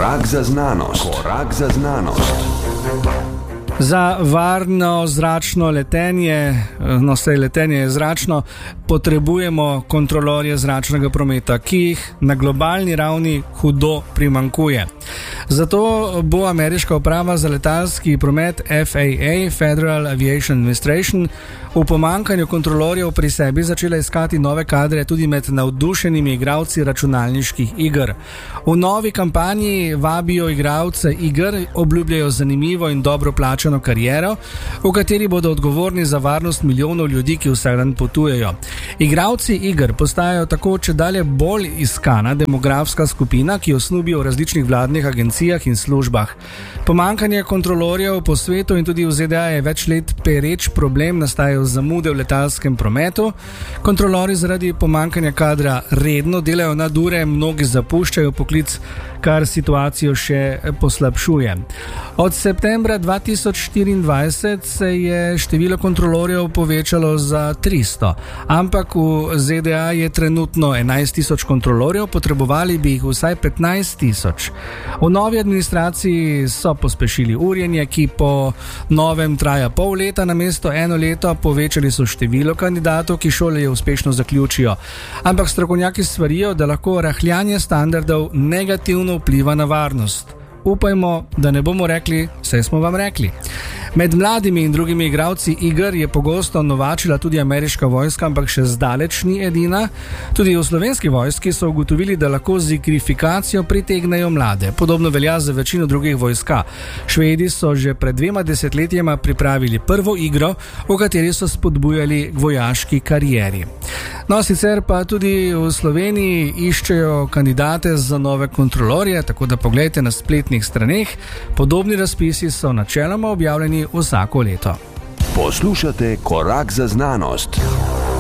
Korak za znanost. Korak za znanost. Za varno zračno letenje, saj letenje je zračno, potrebujemo kontrolorje zračnega prometa, ki jih na globalni ravni hudo primanjkuje. Zato bo ameriška uprava za letalski promet FAA, Federal Aviation Administration, v pomanjkanju kontrolorjev pri sebi začela iskati nove kadre tudi med navdušenimi igralci računalniških iger. V novi kampanji vabijo igralce iger, obljubljajo zanimivo in dobro plačano kariero, v kateri bodo odgovorni za varnost milijonov ljudi, ki vsak dan potujejo. Igralci iger postajajo tako čedalje bolj iskana demografska skupina, ki jo snubijo v različnih vladnih agencijah in službah. Pomanjkanje kontrolorjev po svetu in tudi v ZDA je več let pereč problem, nastajajo zamude v letalskem prometu. Kontrolorji zaradi pomanjkanja kadra redno delajo nadure, mnogi zapuščajo poklic, kar situacijo še poslabšuje. Od septembra 2024 se je število kontrolorjev povečalo za 300, ampak v ZDA je trenutno 11.000 kontrolorjev, potrebovali bi jih vsaj 15.000. V novi administraciji so pospešili urjenje, ki po novem traja pol leta namesto 1 leto, povečali so število kandidatov, ki šole uspešno zaključijo. Ampak strokovnjaki svarijo, da lahko rahljanje standardov negativno vpliva na varnost. Upajmo, da ne bomo rekli, saj smo vam rekli. Med mladimi in drugimi igralci iger je pogosto novačila tudi ameriška vojska, ampak še zdaleč ni edina. Tudi v slovenski vojski so ugotovili, da lahko z igrifikacijo pritegnejo mlade. Podobno velja za večino drugih vojska. Švedi so že pred 2 desetletjema pripravili prvo igro, v kateri so spodbujali k vojaški karieri. No, sicer pa tudi v Sloveniji iščejo kandidate za nove kontrolorje, tako da poglejte na spletnih straneh. Podobni razpisi so načeloma objavljeni vsako leto. Poslušate Korak za znanost.